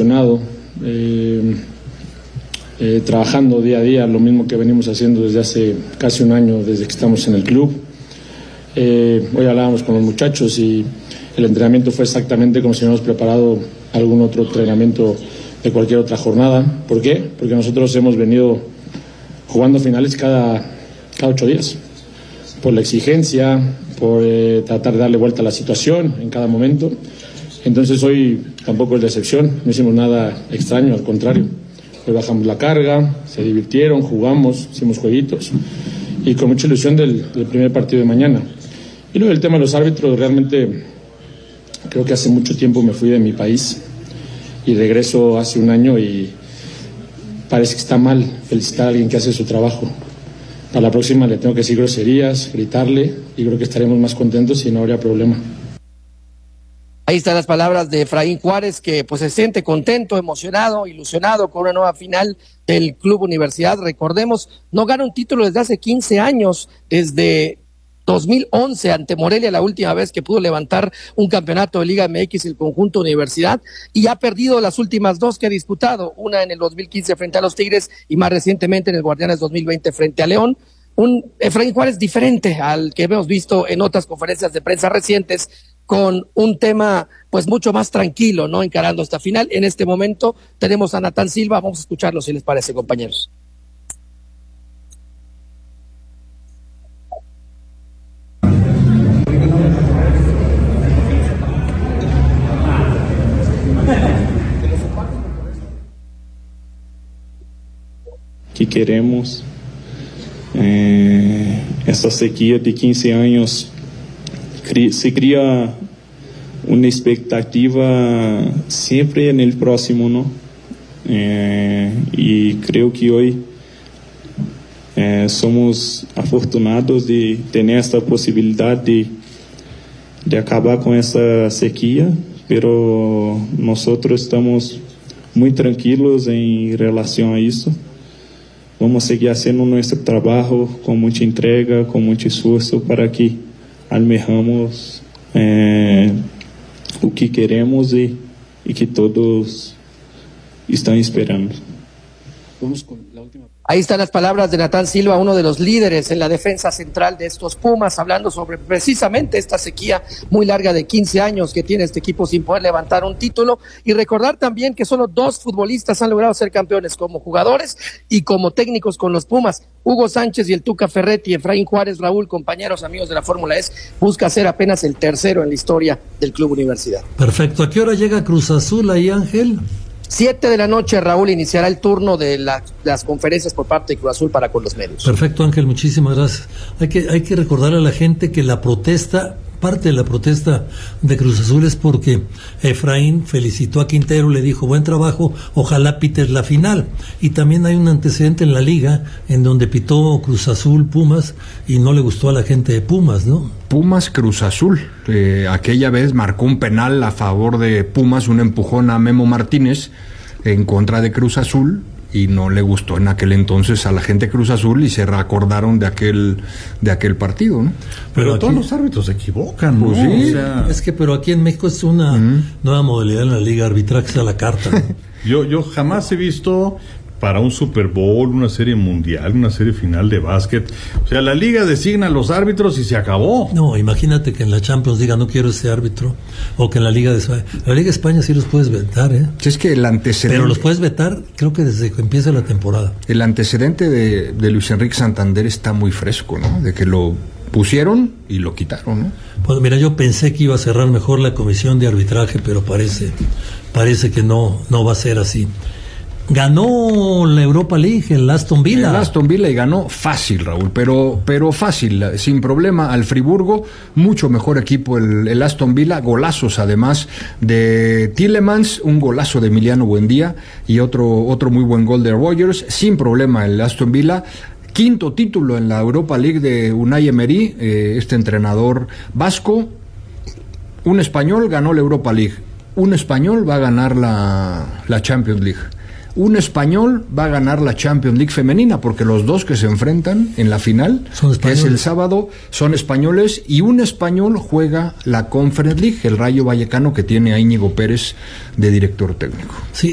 ilusionado, trabajando día a día, lo mismo que venimos haciendo desde hace casi un año, desde que estamos en el club. Hoy hablábamos con los muchachos y el entrenamiento fue exactamente como si hubiéramos preparado algún otro entrenamiento de cualquier otra jornada. ¿Por qué? Porque nosotros hemos venido jugando finales cada 8 días, por la exigencia, por tratar de darle vuelta a la situación en cada momento. Entonces hoy tampoco es de excepción, no hicimos nada extraño, al contrario. Hoy bajamos la carga, se divirtieron, jugamos, hicimos jueguitos y con mucha ilusión del primer partido de mañana. Y luego el tema de los árbitros, realmente creo que hace mucho tiempo me fui de mi país y regreso hace un año y parece que está mal felicitar a alguien que hace su trabajo. Para la próxima le tengo que decir groserías, gritarle y creo que estaremos más contentos y no habría problema. Ahí están las palabras de Efraín Juárez, que pues se siente contento, emocionado, ilusionado con una nueva final del Club Universidad. Recordemos, no gana un título desde hace 15 años, desde 2011 ante Morelia, la última vez que pudo levantar un campeonato de Liga MX el conjunto Universidad, y ha perdido las últimas 2 que ha disputado, una en el 2015 frente a los Tigres y más recientemente en el Guardianes 2020 frente a León. Un Efraín Juárez diferente al que hemos visto en otras conferencias de prensa recientes, con un tema pues mucho más tranquilo, ¿no? Encarando esta final. En este momento tenemos a Natán Silva, vamos a escucharlo si les parece, compañeros. Que queremos essa sequía de 15 años se cria uma expectativa sempre no próximo, ¿no? E creio que hoje somos afortunados de ter esta possibilidade de acabar com essa sequía, pero nosotros estamos muito tranquilos em relação a isso. Vamos seguir fazendo nosso trabalho com muita entrega, com muito esforço para que almejamos o que queremos e que todos están esperando. Ahí están las palabras de Natán Silva, uno de los líderes en la defensa central de estos Pumas, hablando sobre precisamente esta sequía muy larga de 15 años que tiene este equipo sin poder levantar un título, y recordar también que solo 2 futbolistas han logrado ser campeones como jugadores y como técnicos con los Pumas: Hugo Sánchez y el Tuca Ferretti. Efraín Juárez, Raúl, compañeros, amigos de la Fórmula E, busca ser apenas el tercero en la historia del Club Universidad. Perfecto. ¿A qué hora llega Cruz Azul ahí, Ángel? 7 de la noche, Raúl, iniciará el turno de las conferencias por parte de Cruz Azul para con los medios. Perfecto, Ángel, muchísimas gracias. Hay que recordarle a la gente que la protesta, parte de la protesta de Cruz Azul es porque Efraín felicitó a Quintero, le dijo buen trabajo, ojalá pites la final. Y también hay un antecedente en la liga en donde pitó Cruz Azul Pumas y no le gustó a la gente de Pumas, ¿no? Pumas Cruz Azul, aquella vez marcó un penal a favor de Pumas, un empujón a Memo Martínez en contra de Cruz Azul, y no le gustó en aquel entonces a la gente de Cruz Azul y se recordaron de aquel partido, ¿no? Pero todos los árbitros se equivocan, ¿no? Pues sí. O sea, es que pero aquí en México es una nueva modalidad en la liga, arbitraje a la carta, ¿no? yo jamás he visto para un Super Bowl, una serie mundial, una serie final de básquet. O sea, la liga designa a los árbitros y se acabó. No, imagínate que en la Champions diga no quiero ese árbitro, o que en la Liga de España. La Liga de España sí los puedes vetar, ¿eh? Es que el antecedente... Pero los puedes vetar, creo que desde que empieza la temporada. El antecedente de Luis Enrique Santander está muy fresco, ¿no? De que lo pusieron y lo quitaron, ¿no? Pues mira, yo pensé que iba a cerrar mejor la comisión de arbitraje, pero parece que no va a ser así. Ganó la Europa League el Aston Villa. El Aston Villa, y ganó fácil, Raúl, pero fácil, sin problema al Friburgo. Mucho mejor equipo el Aston Villa, golazos además de Tielemans, un golazo de Emiliano Buendía y otro muy buen gol de Rogers. Sin problema el Aston Villa. 5º título en la Europa League de Unai Emery, este entrenador vasco. Un español ganó la Europa League, un español va a ganar la Champions League. Un español va a ganar la Champions League femenina, porque los 2 que se enfrentan en la final, que es el sábado, son españoles, y un español juega la Conference League, el Rayo Vallecano, que tiene a Íñigo Pérez de director técnico. Sí.